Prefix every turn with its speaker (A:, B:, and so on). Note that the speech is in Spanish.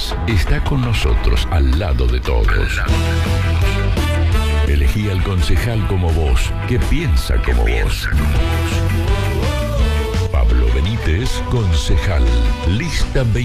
A: Díaz está con nosotros, al lado de todos. Elegí al concejal como vos, que piensa como vos. Pablo Benítez, concejal, lista 20.